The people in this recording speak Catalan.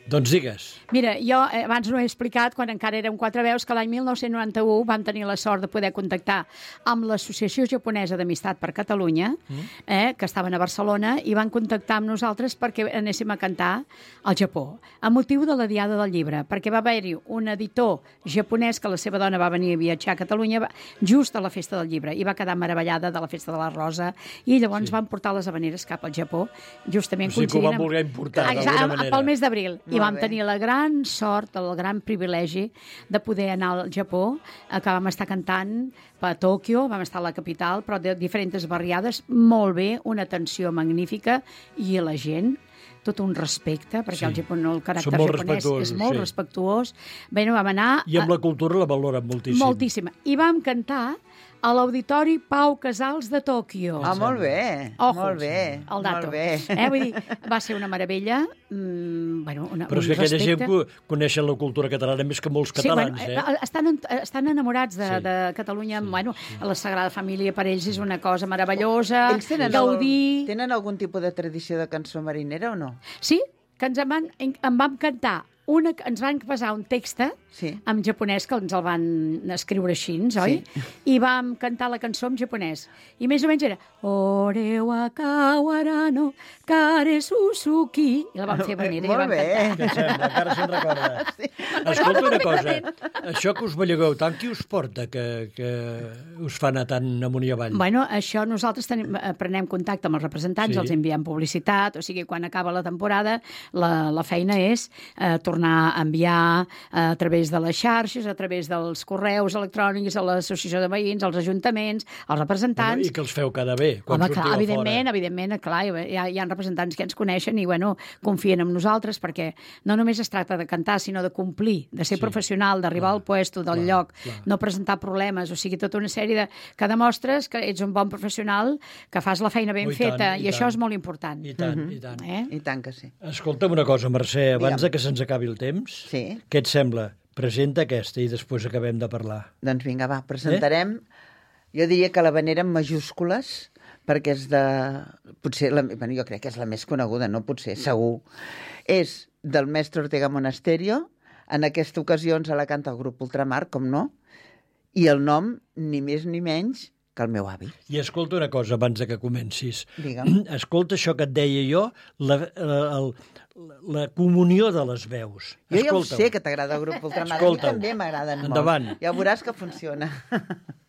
Doncs digues. Mira, jo abans no he explicat, quan encara érem quatre veus, que l'any 1991 vam tenir la sort de poder contactar amb l'Associació Japonesa d'Amistat per Catalunya, que estaven a Barcelona, i van contactar amb nosaltres perquè anéssim a cantar al Japó, a motiu de la Diada del Llibre, perquè va haver-hi un editor japonès que la seva dona va venir a viatjar a Catalunya just a la Festa del Llibre, i va quedar meravellada de la Festa de la Rosa, i llavors van portar les habaneres cap al Japó, justament O sigui que ho coincidint van voler importar, d'alguna manera. pel mes d'abril. I vam tenir la gran sort, el gran privilegi de poder anar al Japó, que vam estar cantant a Tòquio, vam estar a la capital, però de diferents barriades, molt bé, una atenció magnífica, i la gent tot un respecte, perquè el caràcter japonès és molt respectuós. Bé, vam anar... I amb la cultura la valoren moltíssim. Moltíssima. I vam cantar a l'Auditori Pau Casals de Tòquio. Molt bé, molt bé. El dato. Vull dir, va ser una meravella. Però és que aquella gent coneixen la cultura catalana més que molts catalans. Estan enamorats de Catalunya. La Sagrada Família per ells és una cosa meravellosa. Ells tenen algun tipus de tradició de cançó marinera o no? Sí, que em vam cantar ens van passar un text en japonès, que ens el van escriure així, oi? I vam cantar la cançó en japonès. I més o menys era Ore wa kawara no kare suzuki. I la vam fer venir i vam cantar. Què sembla? Encara se'n recorda. Escolta una cosa, això que us bellegueu tant, qui us porta que us fa anar tan amunt i avall? Bueno, això nosaltres prenem contacte amb els representants, els enviem publicitat, o sigui, quan acaba la temporada, la feina és tornar a enviar a través de les xarxes, a través dels correus electrònics, a l'associació de veïns, als ajuntaments, als representants. I que els feu cada bé, quan sortiu a fora. Evidentment, clar, hi ha representants que ens coneixen i, confien en nosaltres, perquè no només es tracta de cantar, sinó de complir, de ser professional, d'arribar al puesto del lloc, no presentar problemes, o sigui, tota una sèrie que demostres que ets un bon professional, que fas la feina ben feta, i això és molt important. I tant, i tant. I tant que sí. Escolta'm una cosa, Mercè, abans que se'ns acabi el temps, què et sembla? Presenta aquesta i després acabem de parlar. Doncs vinga, va, presentarem. Jo diria que l'habanera en majúscules, perquè és de... Potser, jo crec que és la més coneguda, no potser, segur. És del mestre Ortega Monasterio. En aquesta ocasió ens la canta el grup Ultramar, com no? I el nom, ni més ni menys, que el meu avi. I escolta una cosa abans que comencis. Digue'm. Escolta això que et deia jo, la comunió de les veus. Jo ja ho sé que t'agrada el grup Ultramar. A mi també m'agraden molt. Endavant. Ja veuràs que funciona.